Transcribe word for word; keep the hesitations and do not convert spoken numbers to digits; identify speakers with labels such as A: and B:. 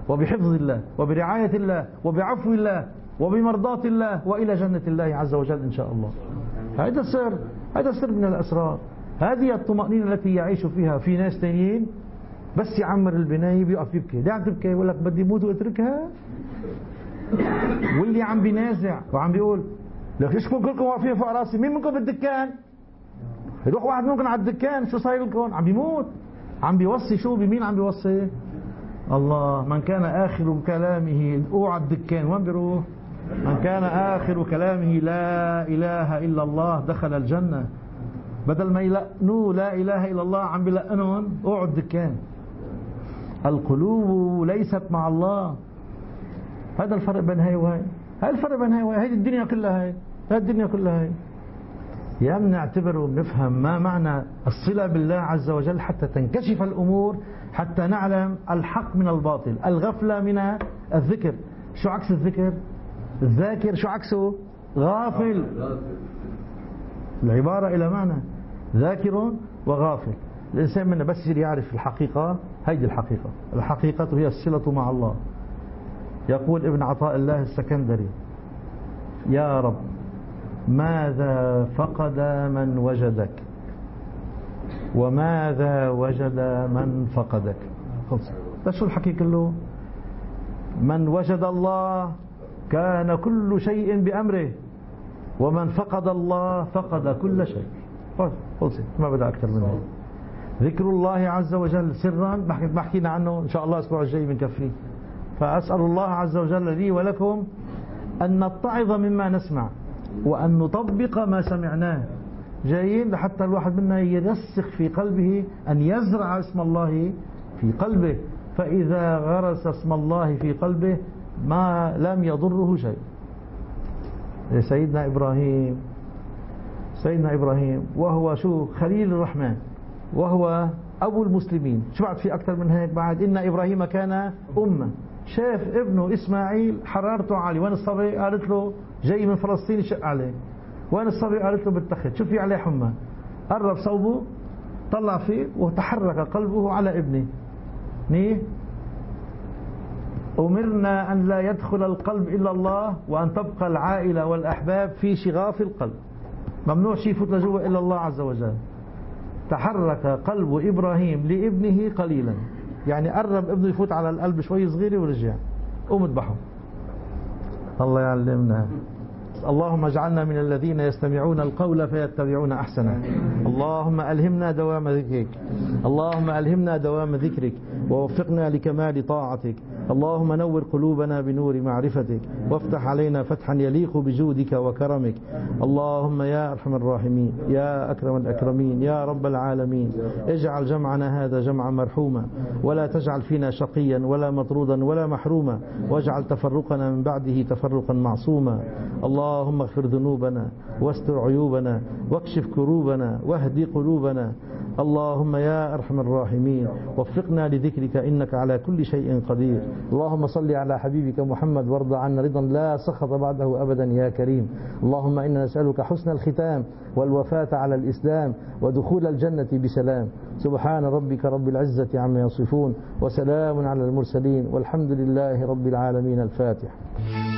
A: وبحفظ الله وبرعاية الله وبعفو الله وبمرضاة الله وإلى جنة الله عز وجل إن شاء الله. هذا السر، هذا السر من الأسرار. هذه الطمأنينة التي يعيش فيها. في ناس تانيين بس يعمر البناية بيقف يبكي. ليه عم تبكي؟ يقول لك بدي موت واتركها. واللي عم بينازع وعم بيقول لك ايشكم كلكم واقفين فوق راسي؟ مين منكم بالدكان؟ يروح واحد منكم على الدكان، شو صاير لكم؟ عم بيموت. عم بيوصي شو؟ بمين عم بيوصي؟ الله. من كان آخر كلامه اوعى الدكان، وين بيروح؟ من كان آخر كلامه لا إله إلا الله دخل الجنة. بدل ما يلقنوا لا إله إلا الله عم بيلقنون اوعوا الدكان. القلوب ليست مع الله. هذا الفرق بين هاي وهاي. هاي الفرق بين هاي وهاي. هاي الدنيا كلها هاي. هاي الدنيا كلها هاي. يا بنعتبر وبنفهم ما معنى الصلة بالله عز وجل حتى تنكشف الأمور، حتى نعلم الحق من الباطل، الغفلة من الذكر. شو عكس الذكر؟ الذاكر. شو عكسه؟ غافل. العبارة إلى معنى ذاكر وغافل. الإنسان منا بس يعرف الحقيقة. هيدي الحقيقة. الحقيقة هي الصلة مع الله. يقول ابن عطاء الله السكندري: يا رب ماذا فقد من وجدك وماذا وجد من فقدك. بس شو الحكي كله؟ من وجد الله كان كل شيء بأمره، ومن فقد الله فقد كل شيء. خلصت، ما بدأ أكثر من هذا. ذكر الله عز وجل سرا بحكينا عنه إن شاء الله الأسبوع الجاي بنكفيه. فأسأل الله عز وجل لي ولكم أن نتعظ مما نسمع وأن نطبق ما سمعناه. جايين لحتى الواحد منا يرسخ في قلبه أن يزرع اسم الله في قلبه، فإذا غرس اسم الله في قلبه ما لم يضره شيء. سيدنا إبراهيم سيدنا إبراهيم وهو شو؟ خليل الرحمن، وهو أبو المسلمين. شو بعد في أكثر من هيك؟ بعد إن إبراهيم كان أمة. شاف ابنه إسماعيل حرارته عالية. وين الصبي؟ قالت له جاي من فلسطين يشق عليه. وين الصبي؟ قالت له بالتخت. شوف في عليه حمى. قرب صوبه طلع فيه وتحرك قلبه على ابنه. نيه أمرنا أن لا يدخل القلب إلا الله، وأن تبقى العائلة والأحباب في شغاف القلب. ممنوع شيء يفوت لجوا إلا الله عز وجل. تحرك قلب إبراهيم لابنه قليلا، يعني قرب ابنه يفوت على القلب شوي صغيرة ورجع. قوم اذبحه. الله يعلمنا. اللهم اجعلنا من الذين يستمعون القول فيتبعون أحسنه. اللهم ألهمنا دوام ذكرك. اللهم ألهمنا دوام ذكرك ووفقنا لكمال طاعتك. اللهم نور قلوبنا بنور معرفتك، وافتح علينا فتحا يليق بجودك وكرمك. اللهم يا أرحم الراحمين، يا أكرم الأكرمين، يا رب العالمين، اجعل جمعنا هذا جمعا مرحوما، ولا تجعل فينا شقيا ولا مطرودا ولا محروما، واجعل تفرقنا من بعده تفرقا معصوما. اللهم اغفر ذنوبنا واستر عيوبنا واكشف كروبنا واهدي قلوبنا. اللهم يا أرحم الراحمين وفقنا لذكرك إنك على كل شيء قدير. اللهم صل على حبيبك محمد وارض عنا رضا لا سخط بعده أبدا يا كريم. اللهم إنا نسألك حسن الختام والوفاة على الإسلام ودخول الجنة بسلام. سبحان ربك رب العزة عما يصفون، وسلام على المرسلين، والحمد لله رب العالمين. الفاتح.